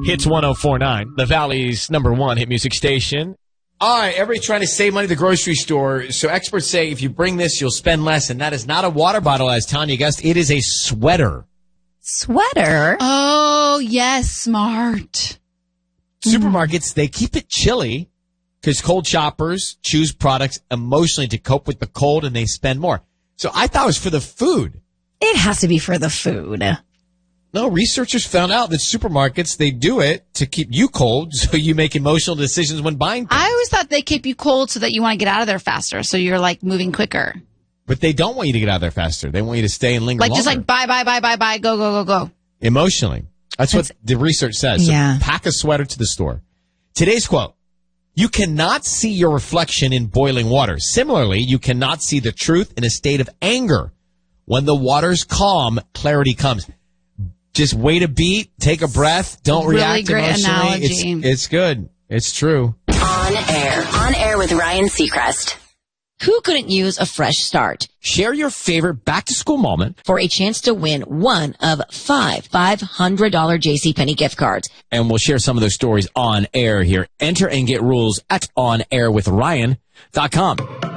Hits 104.9, the Valley's #1 hit music station. All right, everybody's trying to save money at the grocery store. So experts say if you bring this, you'll spend less. And that is not a water bottle, as Tanya guessed. It is a sweater. Sweater? Oh, yes, smart. Supermarkets, they keep it chilly because cold shoppers choose products emotionally to cope with the cold, and they spend more. So I thought it was for the food. It has to be for the food. No, researchers found out that supermarkets, they do it to keep you cold so you make emotional decisions when buying things. I always thought they keep you cold so that you want to get out of there faster, so you're like moving quicker. But they don't want you to get out of there faster. They want you to stay and linger Like longer. just like buy, go. Emotionally. That's what the research says. So Yeah. pack a sweater to the store. Today's quote: you cannot see your reflection in boiling water. Similarly, you cannot see the truth in a state of anger. When the water's calm, clarity comes. Just wait a beat, take a breath, don't Really react great emotionally. analogy. It's good. It's true. On air with Ryan Seacrest. Who couldn't use a fresh start? Share your favorite back-to-school moment, For a chance to win one of five $500 JCPenney gift cards. and we'll share some of those stories on air here. Enter and get rules at onairwithryan.com.